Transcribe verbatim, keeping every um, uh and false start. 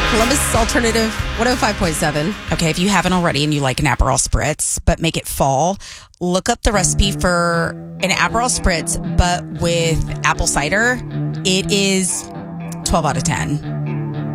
Columbus Alternative one oh five point seven. Okay, if you haven't already and you like an Aperol Spritz, but make it fall, look up the recipe for an Aperol Spritz, but with apple cider. It is twelve out of ten.